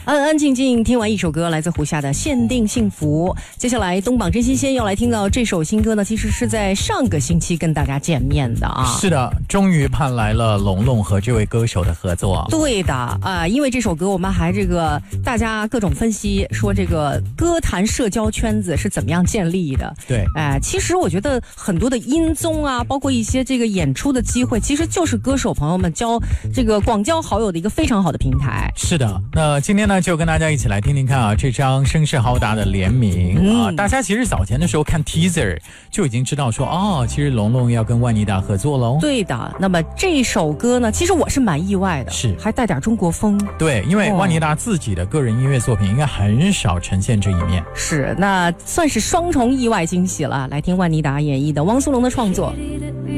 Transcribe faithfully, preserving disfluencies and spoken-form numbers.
安安静静听完一首歌，来自胡夏的《限定幸福》。接下来东榜真新鲜要来听到这首新歌呢，其实是在上个星期跟大家见面的啊。 是的，终于盼来了龙龙和这位歌手的合作。 对的啊、呃，因为这首歌我们还这个大家各种分析，说这个歌坛社交圈子是怎么样建立的。 对， 哎、呃，其实我觉得很多的音综啊，包括一些这个演出的机会，其实就是歌手朋友们交这个广交好友的一个非常好的平台。 是的，那今天呢就跟大家一起来听听看啊，这张声势浩大的联名、嗯、啊，大家其实早前的时候看 teaser 就已经知道说哦，其实龙龙要跟万妮达合作喽。 对的，那么这首歌呢，其实我是蛮意外的， 是还带点中国风。 对，因为万妮达自己的个人音乐作品应该很少呈现这一面。 是，那算是双重意外惊喜了。来听万妮达演绎的汪苏泷的创作。